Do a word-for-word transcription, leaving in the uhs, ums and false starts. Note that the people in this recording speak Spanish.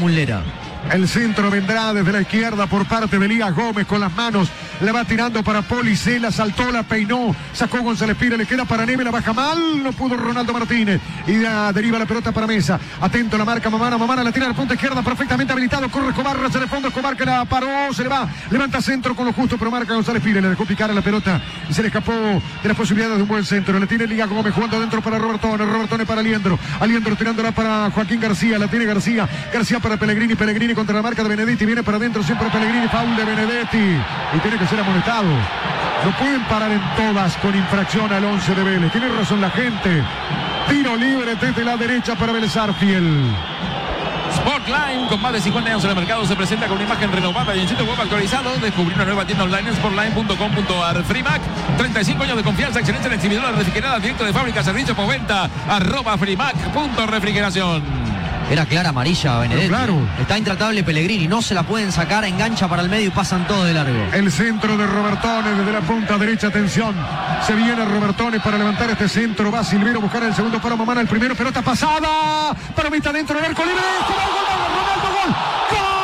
Muslera. El centro vendrá desde la izquierda por parte de Elías Gómez con las manos. La va tirando para Policela, saltó, la peinó, sacó González Pires, le queda para Neve, la baja mal, no pudo Ronaldo Martínez. Y ya deriva la pelota para Mesa. Atento, la marca Mamana, Mamana la tira al punto izquierda, perfectamente habilitado. Corre Escobar, hacia el fondo, Escobar que la paró, se le va, levanta centro con lo justo, pero marca González Pires, le dejó picar a la pelota y se le escapó de las posibilidades de un buen centro. Le tiene Elías Gómez jugando adentro para Robertone, Robertone para Aliendro, Aliendro tirándola para Joaquín García, la tiene García, García para Pellegrini, Pellegrini contra la marca de Benedetti, viene para adentro siempre Pellegrini, foul de Benedetti y tiene que ser amonestado. No pueden parar en todas con infracción al once de Vélez, tiene razón la gente. Tiro libre desde la derecha para Vélez Arfiel. Sportline, con más de cincuenta años en el mercado, se presenta con una imagen renovada y en sitio web actualizado. Descubrir una nueva tienda online en sportline punto com punto ar. Freemac, treinta y cinco años de confianza, excelencia en exhibidora refrigerada, directo de fábrica, servicio por venta, arroba freemac punto refrigeración. Era clara amarilla Benedetti. Claro. Está intratable Pellegrini, no se la pueden sacar, engancha para el medio y pasan todos de largo. El centro de Robertone desde la punta derecha, atención. Se viene Robertone para levantar este centro. Va Silvero a buscar el segundo para Mamana. El primero, pelota pasada. Para mitad dentro del arco libre. ¡Gol, gol, gol! ¡Ronaldo, gol! ¡Gol!